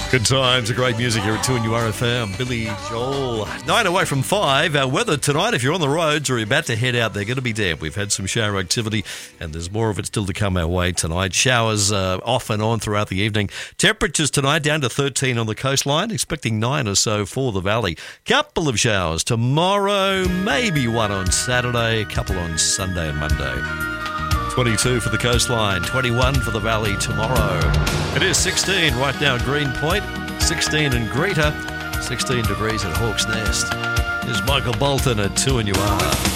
Good times, great music here at 2NURFM. Billy Joel. 9 away from 5. Our weather tonight, if you're on the roads or you're about to head out, they're going to be damp. We've had some shower activity and there's more of it still to come our way tonight. Showers off and on throughout the evening. Temperatures tonight down to 13 on the coastline, expecting 9 or so for the valley. Couple of showers tomorrow, maybe one on Saturday, a couple on Sunday and Monday. 22 for the coastline, 21 for the valley tomorrow. It is 16 right now at Green Point, 16 in Greater, 16 degrees at Hawk's Nest. Here's Michael Bolton at 2NUR.